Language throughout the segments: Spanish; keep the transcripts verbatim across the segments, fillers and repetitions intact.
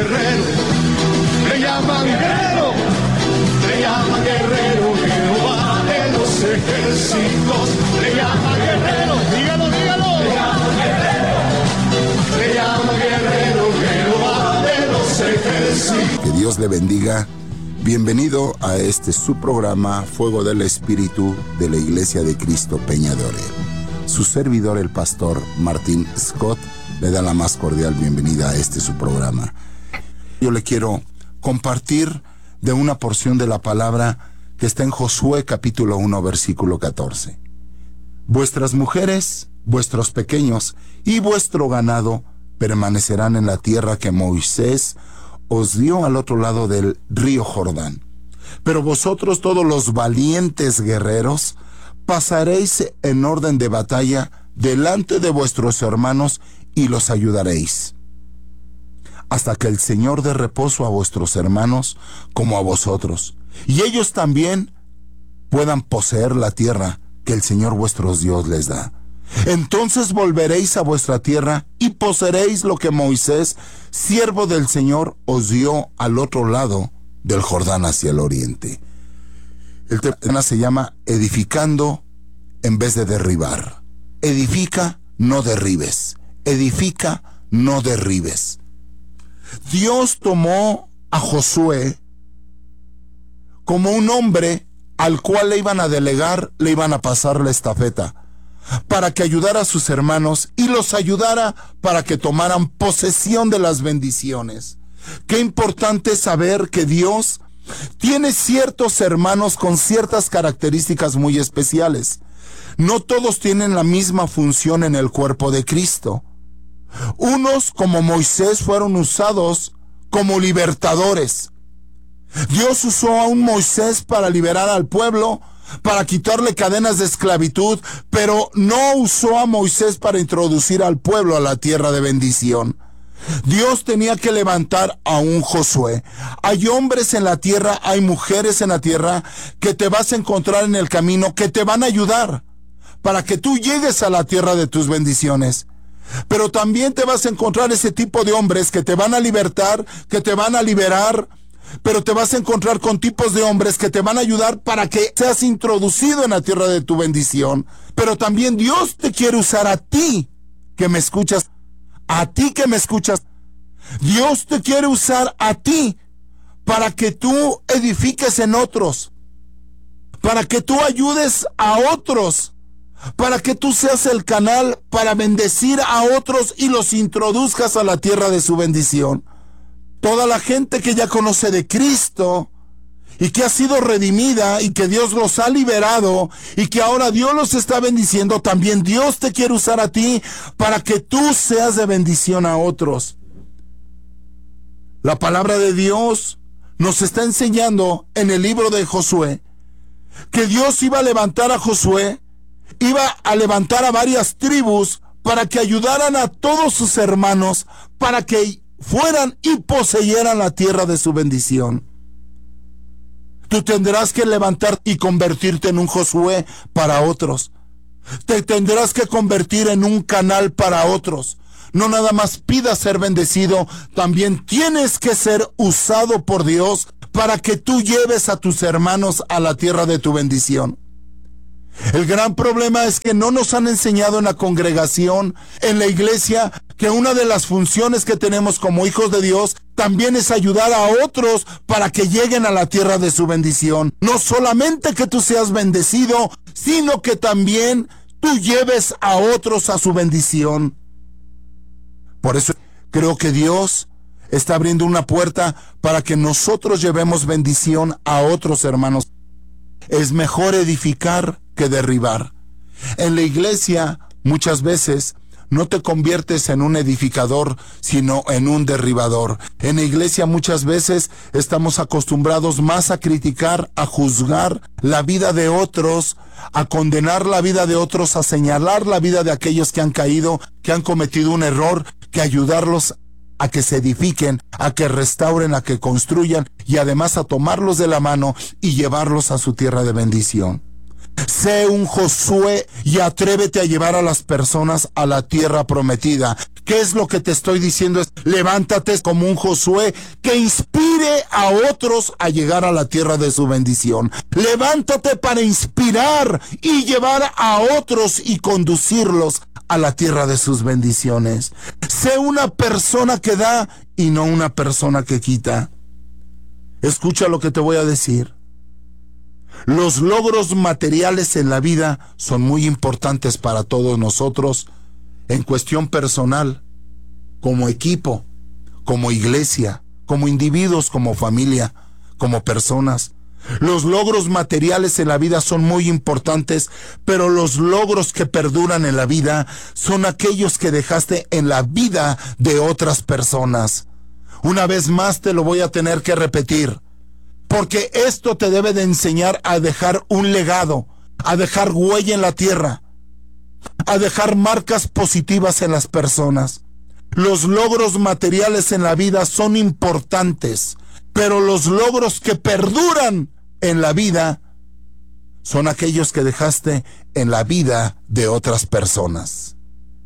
guerrero, le llaman guerrero, le llaman guerrero, Jehová de los ejércitos, le llaman guerrero, dígalo, dígalo, le llaman guerrero, le llaman guerrero, Jehová de los ejércitos. Que Dios le bendiga. Bienvenido a este su programa Fuego del Espíritu de la Iglesia de Cristo Peña de Oreb. Su servidor, el pastor Martín Scott, le da la más cordial bienvenida a este su programa. Yo le quiero compartir de una porción de la palabra que está en Josué capítulo uno, versículo catorce. Vuestras mujeres, vuestros pequeños y vuestro ganado permanecerán en la tierra que Moisés os dio al otro lado del río Jordán. Pero vosotros, todos los valientes guerreros, pasaréis en orden de batalla delante de vuestros hermanos y los ayudaréis, hasta que el Señor dé reposo a vuestros hermanos como a vosotros, y ellos también puedan poseer la tierra que el Señor vuestro Dios les da. Entonces volveréis a vuestra tierra y poseeréis lo que Moisés, siervo del Señor, os dio al otro lado del Jordán hacia el oriente. El tema se llama edificando en vez de derribar. Edifica, no derribes. Edifica, no derribes. Dios tomó a Josué como un hombre al cual le iban a delegar, le iban a pasar la estafeta, para que ayudara a sus hermanos y los ayudara para que tomaran posesión de las bendiciones. Qué importante saber que Dios tiene ciertos hermanos con ciertas características muy especiales. No todos tienen la misma función en el cuerpo de Cristo. Unos, como Moisés, fueron usados como libertadores. Dios usó a un Moisés para liberar al pueblo, para quitarle cadenas de esclavitud, pero no usó a Moisés para introducir al pueblo a la tierra de bendición. Dios tenía que levantar a un Josué. Hay hombres en la tierra, hay mujeres en la tierra que te vas a encontrar en el camino, que te van a ayudar para que tú llegues a la tierra de tus bendiciones. Pero también te vas a encontrar ese tipo de hombres que te van a libertar, que te van a liberar, pero te vas a encontrar con tipos de hombres que te van a ayudar para que seas introducido en la tierra de tu bendición. Pero también Dios te quiere usar a ti, que me escuchas, a ti que me escuchas. Dios te quiere usar a ti para que tú edifiques en otros, para que tú ayudes a otros, para que tú seas el canal para bendecir a otros y los introduzcas a la tierra de su bendición. Toda la gente que ya conoce de Cristo y que ha sido redimida y que Dios los ha liberado y que ahora Dios los está bendiciendo, también Dios te quiere usar a ti para que tú seas de bendición a otros. La palabra de Dios nos está enseñando en el libro de Josué que Dios iba a levantar a Josué, iba a levantar a varias tribus para que ayudaran a todos sus hermanos, para que fueran y poseyeran la tierra de su bendición. Tú tendrás que levantar y convertirte en un Josué para otros. Te tendrás que convertir en un canal para otros. No nada más pidas ser bendecido, también tienes que ser usado por Dios para que tú lleves a tus hermanos a la tierra de tu bendición. El gran problema es que no nos han enseñado en la congregación, en la iglesia, que una de las funciones que tenemos como hijos de Dios también es ayudar a otros para que lleguen a la tierra de su bendición. No solamente que tú seas bendecido, sino que también tú lleves a otros a su bendición. Por eso creo que Dios está abriendo una puerta para que nosotros llevemos bendición a otros hermanos. Es mejor edificar que derribar. En la iglesia muchas veces no te conviertes en un edificador, sino en un derribador. En la iglesia muchas veces estamos acostumbrados más a criticar, a juzgar la vida de otros, a condenar la vida de otros, a señalar la vida de aquellos que han caído, que han cometido un error, que ayudarlos a que se edifiquen, a que restauren, a que construyan y además a tomarlos de la mano y llevarlos a su tierra de bendición. Sé un Josué y atrévete a llevar a las personas a la tierra prometida. ¿Qué es lo que te estoy diciendo? Es levántate como un Josué que inspire a otros a llegar a la tierra de su bendición. Levántate para inspirar y llevar a otros y conducirlos a la tierra de sus bendiciones. Sé una persona que da y no una persona que quita. Escucha lo que te voy a decir. Los logros materiales en la vida son muy importantes para todos nosotros en cuestión personal, como equipo, como iglesia, como individuos, como familia, como personas. Los logros materiales en la vida son muy importantes, pero los logros que perduran en la vida son aquellos que dejaste en la vida de otras personas. Una vez más te lo voy a tener que repetir, porque esto te debe de enseñar a dejar un legado, a dejar huella en la tierra, a dejar marcas positivas en las personas. Los logros materiales en la vida son importantes, pero los logros que perduran en la vida son aquellos que dejaste en la vida de otras personas.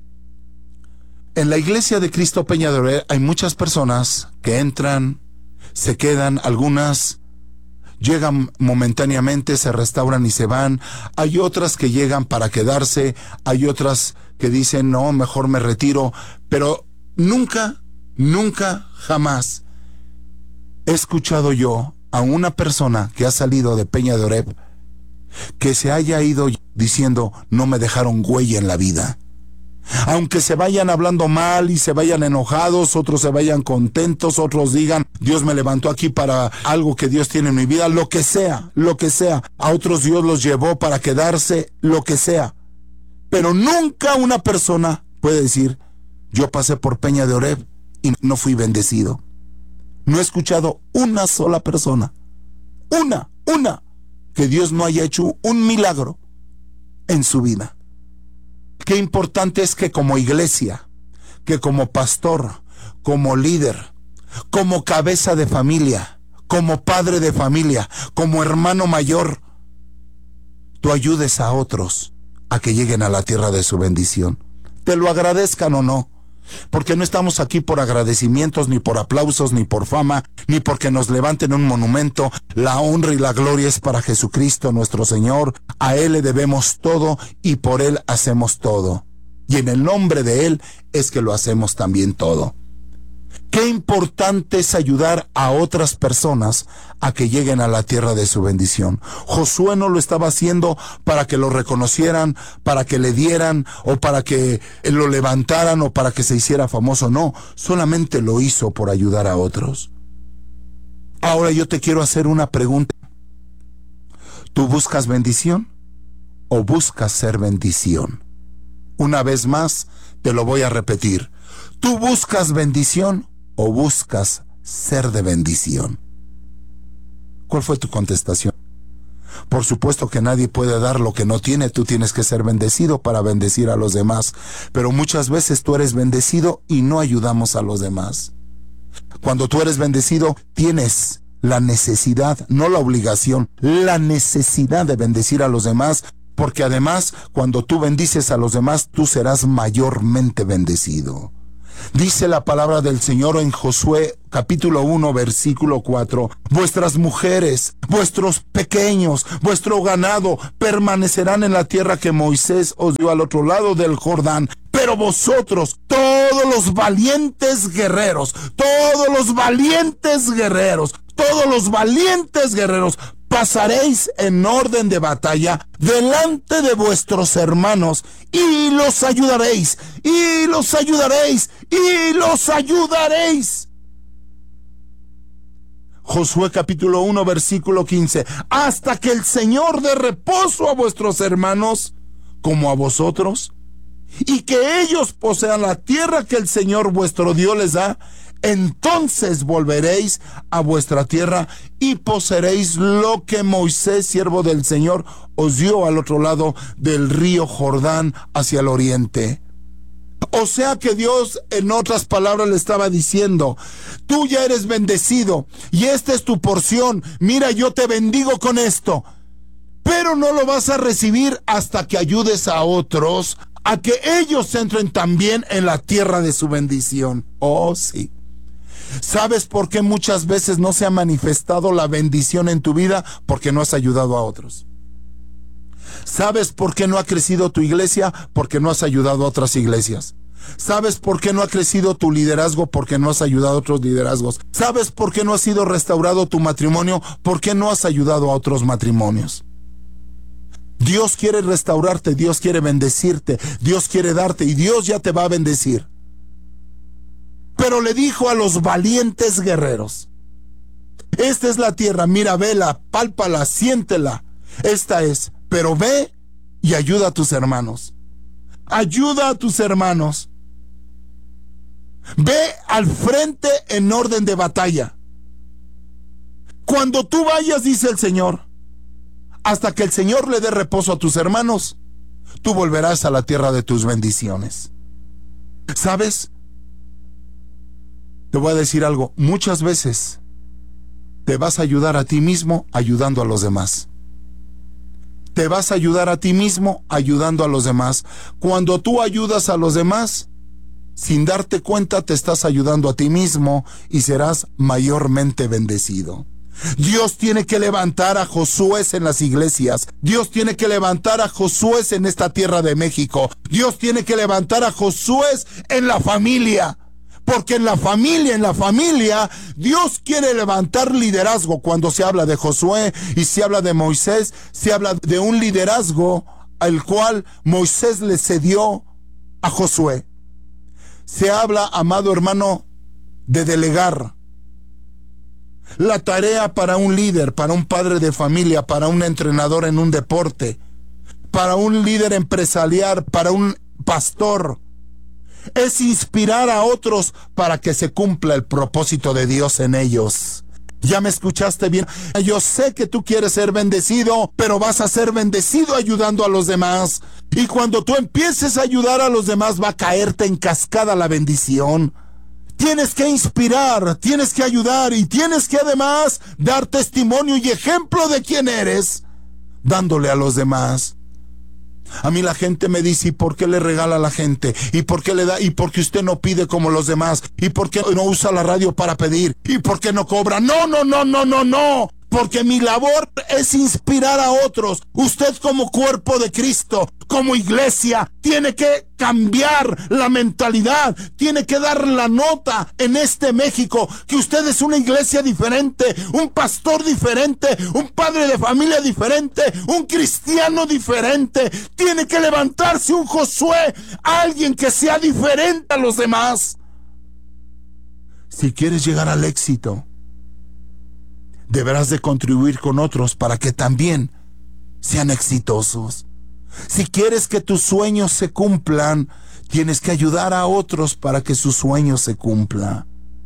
En la iglesia de Cristo Peña de Oreb hay muchas personas que entran, se quedan, algunas llegan momentáneamente, se restauran y se van. Hay otras que llegan para quedarse, hay otras que dicen, no, mejor me retiro. Pero nunca, nunca, jamás he escuchado yo a una persona que ha salido de Peña de Oreb que se haya ido diciendo, no me dejaron huella en la vida. Aunque se vayan hablando mal y se vayan enojados, otros se vayan contentos, otros digan, Dios me levantó aquí para algo que Dios tiene en mi vida, lo que sea, lo que sea. A otros Dios los llevó para quedarse, lo que sea. Pero nunca una persona puede decir, yo pasé por Peña de Oreb y no fui bendecido. No he escuchado una sola persona, una, una, que Dios no haya hecho un milagro en su vida. Qué importante es que como iglesia, que como pastor, como líder, como cabeza de familia, como padre de familia, como hermano mayor, tú ayudes a otros a que lleguen a la tierra de su bendición. Te lo agradezcan o no, porque no estamos aquí por agradecimientos, ni por aplausos, ni por fama, ni porque nos levanten un monumento. La honra y la gloria es para Jesucristo nuestro Señor. A Él le debemos todo y por Él hacemos todo. Y en el nombre de Él es que lo hacemos también todo. Qué importante es ayudar a otras personas a que lleguen a la tierra de su bendición. Josué no lo estaba haciendo para que lo reconocieran, para que le dieran, o para que lo levantaran, o para que se hiciera famoso. No, solamente lo hizo por ayudar a otros. Ahora yo te quiero hacer una pregunta. ¿Tú buscas bendición o buscas ser bendición? Una vez más, te lo voy a repetir. ¿Tú buscas bendición o buscas ser de bendición? ¿Cuál fue tu contestación? Por supuesto que nadie puede dar lo que no tiene. Tú tienes que ser bendecido para bendecir a los demás. Pero muchas veces tú eres bendecido y no ayudamos a los demás. Cuando tú eres bendecido, tienes la necesidad, no la obligación, la necesidad de bendecir a los demás, porque además, cuando tú bendices a los demás, tú serás mayormente bendecido. Dice la palabra del Señor en Josué capítulo uno versículo cuatro, vuestras mujeres, vuestros pequeños, vuestro ganado permanecerán en la tierra que Moisés os dio al otro lado del Jordán. Pero vosotros, todos los valientes guerreros, todos los valientes guerreros, todos los valientes guerreros, pasaréis en orden de batalla delante de vuestros hermanos y los ayudaréis, y los ayudaréis, y los ayudaréis. Josué capítulo uno versículo quince, hasta que el Señor dé reposo a vuestros hermanos como a vosotros, y que ellos posean la tierra que el Señor vuestro Dios les da, entonces volveréis a vuestra tierra y poseeréis lo que Moisés, siervo del Señor, os dio al otro lado del río Jordán hacia el oriente. O sea que Dios, en otras palabras, le estaba diciendo, tú ya eres bendecido y esta es tu porción. Mira, yo te bendigo con esto. pero no lo vas a recibir hasta que ayudes a otros a que ellos entren también en la tierra de su bendición. Oh, sí. ¿Sabes por qué muchas veces no se ha manifestado la bendición en tu vida? Porque no has ayudado a otros. ¿Sabes por qué no ha crecido tu iglesia? Porque no has ayudado a otras iglesias. ¿Sabes por qué no ha crecido tu liderazgo? Porque no has ayudado a otros liderazgos. ¿Sabes por qué no ha sido restaurado tu matrimonio? Porque no has ayudado a otros matrimonios. Dios quiere restaurarte, Dios quiere bendecirte, Dios quiere darte y Dios ya te va a bendecir. Pero le dijo a los valientes guerreros: esta es la tierra, mira, vela, pálpala, siéntela. Esta es, pero ve y ayuda a tus hermanos. Ayuda a tus hermanos. Ve al frente en orden de batalla. Cuando tú vayas, dice el Señor, hasta que el Señor le dé reposo a tus hermanos, tú volverás a la tierra de tus bendiciones. ¿Sabes? Te voy a decir algo. Muchas veces te vas a ayudar a ti mismo ayudando a los demás. Te vas a ayudar a ti mismo ayudando a los demás. Cuando tú ayudas a los demás, sin darte cuenta te estás ayudando a ti mismo y serás mayormente bendecido. Dios tiene que levantar a Josué en las iglesias. Dios tiene que levantar a Josué en esta tierra de México. Dios tiene que levantar a Josué en la familia. Porque en la familia, en la familia, Dios quiere levantar liderazgo. Cuando se habla de Josué y se habla de Moisés, se habla de un liderazgo al cual Moisés le cedió a Josué. Se habla, amado hermano, de delegar. La tarea para un líder, para un padre de familia, para un entrenador en un deporte, para un líder empresarial, para un pastor, es inspirar a otros para que se cumpla el propósito de Dios en ellos. ¿Ya me escuchaste bien? Yo sé que tú quieres ser bendecido, pero vas a ser bendecido ayudando a los demás. Y cuando tú empieces a ayudar a los demás, va a caerte en cascada la bendición. Tienes que inspirar, tienes que ayudar y tienes que además dar testimonio y ejemplo de quién eres, dándole a los demás. A mí la gente me dice: ¿y por qué le regala a la gente? ¿Y por qué le da? ¿Y por qué usted no pide como los demás? ¿Y por qué no usa la radio para pedir? ¿Y por qué no cobra? No, no, no, no, no, no. Porque mi labor es inspirar a otros. Usted como cuerpo de Cristo, como iglesia, tiene que cambiar la mentalidad. Tiene que dar la nota en este México que usted es una iglesia diferente, un pastor diferente, un padre de familia diferente, un cristiano diferente. Tiene que levantarse un Josué, alguien que sea diferente a los demás. Si quieres llegar al éxito, deberás de contribuir con otros para que también sean exitosos. Si quieres que tus sueños se cumplan, tienes que ayudar a otros para que sus sueños se cumplan.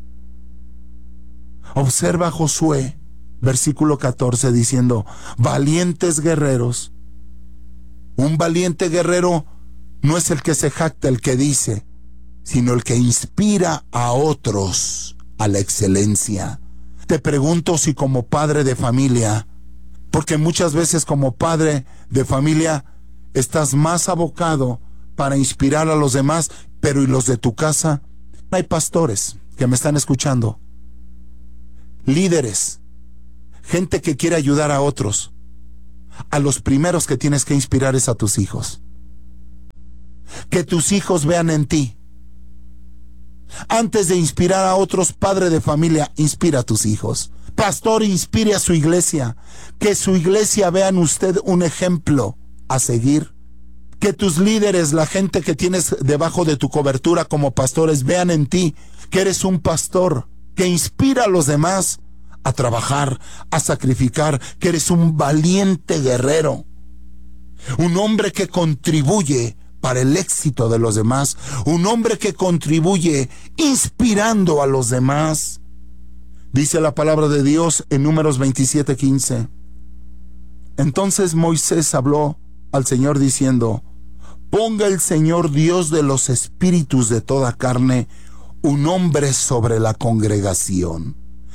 Observa a Josué, versículo catorce, diciendo: valientes guerreros. Un valiente guerrero no es el que se jacta, el que dice, sino el que inspira a otros a la excelencia. Te pregunto si como padre de familia, porque muchas veces como padre de familia estás más abocado para inspirar a los demás, pero ¿y los de tu casa? Hay pastores que me están escuchando, líderes, gente que quiere ayudar a otros. A los primeros que tienes que inspirar es a tus hijos. Que tus hijos vean en ti. Antes de inspirar a otros, padre de familia, inspira a tus hijos. Pastor, inspire a su iglesia. Que su iglesia vea en usted un ejemplo a seguir. Que tus líderes, la gente que tienes debajo de tu cobertura como pastores, vean en ti que eres un pastor que inspira a los demás a trabajar, a sacrificar, que eres un valiente guerrero. Un hombre que contribuye para el éxito de los demás, un hombre que contribuye inspirando a los demás. Dice la palabra de Dios en Números veintisiete quince. Entonces Moisés habló al Señor diciendo: ponga el Señor Dios de los espíritus de toda carne un hombre sobre la congregación.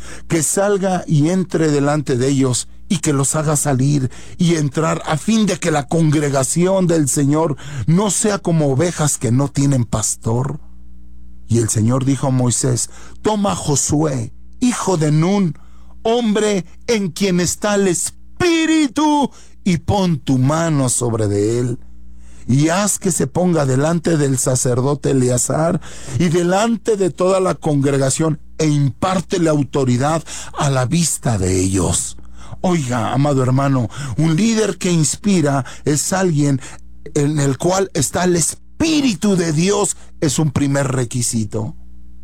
que salga y entre delante de ellos y que los haga salir y entrar, a fin de que la congregación del Señor no sea como ovejas que no tienen pastor. Y el Señor dijo a Moisés: toma a Josué, hijo de Nun, hombre en quien está el Espíritu, y pon tu mano sobre de él, y haz que se ponga delante del sacerdote Eleazar y delante de toda la congregación, e impártele autoridad a la vista de ellos. Oiga, amado hermano, un líder que inspira es alguien en el cual está el Espíritu de Dios, es un primer requisito.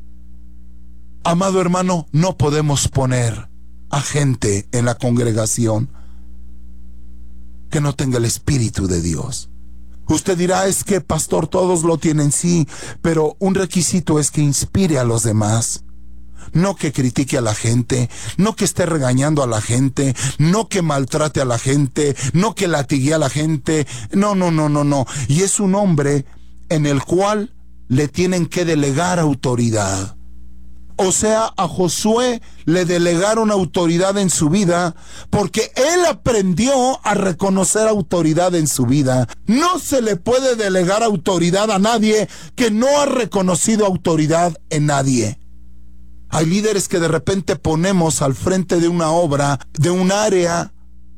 Amado hermano, no podemos poner a gente en la congregación que no tenga el Espíritu de Dios. Usted dirá: es que, pastor, todos lo tienen, sí, pero un requisito es que inspire a los demás. No que critique a la gente, no que esté regañando a la gente, no que maltrate a la gente, no que latigue a la gente. No, no, no, no, no. Y es un hombre en el cual le tienen que delegar autoridad. O sea, a Josué le delegaron autoridad en su vida porque él aprendió a reconocer autoridad en su vida. No se le puede delegar autoridad a nadie que no ha reconocido autoridad en nadie. Hay líderes que de repente ponemos al frente de una obra, de un área,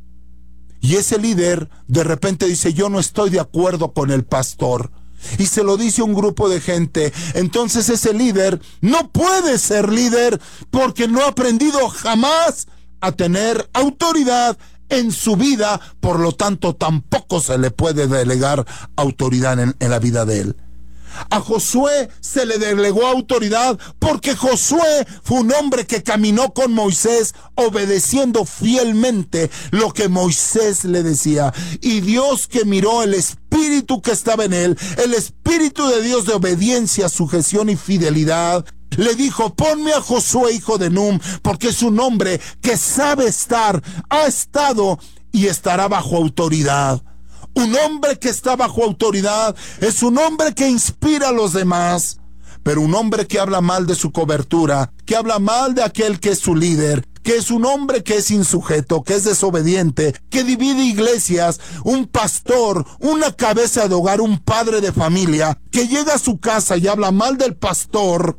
y ese líder de repente dice: yo no estoy de acuerdo con el pastor. Y se lo dice un grupo de gente. Entonces ese líder no puede ser líder porque no ha aprendido jamás a tener autoridad en su vida. Por lo tanto, tampoco se le puede delegar autoridad en, en la vida de él. A Josué se le delegó autoridad porque Josué fue un hombre que caminó con Moisés obedeciendo fielmente lo que Moisés le decía. Y Dios, que miró el espíritu que estaba en él, el espíritu de Dios de obediencia, sujeción y fidelidad, le dijo: ponme a Josué, hijo de Nun, porque es un hombre que sabe estar, ha estado y estará bajo autoridad. Un hombre que está bajo autoridad es un hombre que inspira a los demás, pero un hombre que habla mal de su cobertura, que habla mal de aquel que es su líder, que es un hombre que es insujeto, que es desobediente, que divide iglesias, un pastor, una cabeza de hogar, un padre de familia, que llega a su casa y habla mal del pastor,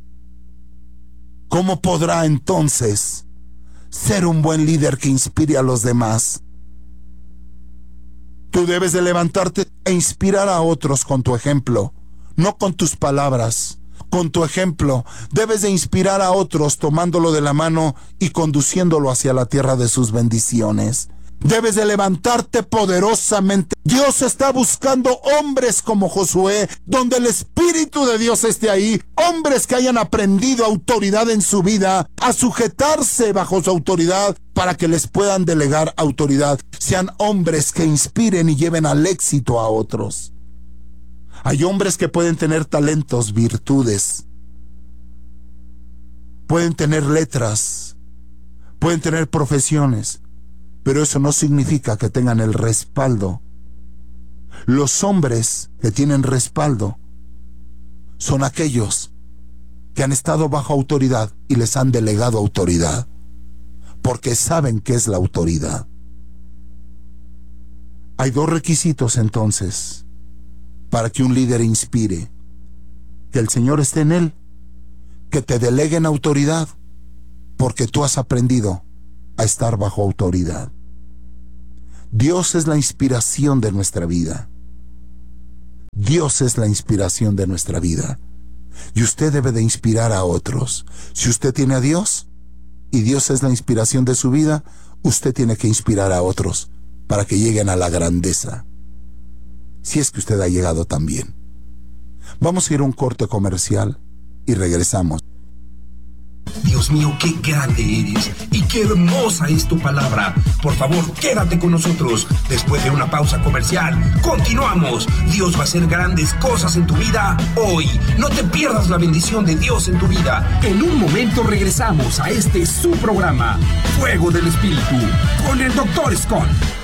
¿cómo podrá entonces ser un buen líder que inspire a los demás? Tú debes de levantarte e inspirar a otros con tu ejemplo, no con tus palabras, con tu ejemplo. Debes de inspirar a otros tomándolo de la mano y conduciéndolo hacia la tierra de sus bendiciones. Debes de levantarte poderosamente. Dios está buscando hombres como Josué, donde el Espíritu de Dios esté ahí. Hombres que hayan aprendido autoridad en su vida, a sujetarse bajo su autoridad para que les puedan delegar autoridad. Sean hombres que inspiren y lleven al éxito a otros. Hay hombres que pueden tener talentos, virtudes, pueden tener letras, pueden tener profesiones, pero eso no significa que tengan el respaldo. Los hombres que tienen respaldo son aquellos que han estado bajo autoridad y les han delegado autoridad, porque saben qué es la autoridad. Hay dos requisitos entonces para que un líder inspire: que el Señor esté en él, que te deleguen autoridad, porque tú has aprendido a estar bajo autoridad. Dios es la inspiración de nuestra vida. Dios es la inspiración de nuestra vida. Y usted debe de inspirar a otros. Si usted tiene a Dios y Dios es la inspiración de su vida, usted tiene que inspirar a otros para que lleguen a la grandeza. Si es que usted ha llegado también. Vamos a ir a un corte comercial y regresamos. Dios mío, qué grande eres y qué hermosa es tu palabra. Por favor, quédate con nosotros. Después de una pausa comercial, continuamos. Dios va a hacer grandes cosas en tu vida hoy. No te pierdas la bendición de Dios en tu vida. En un momento regresamos a este su programa, Fuego del Espíritu, con el doctor Scott.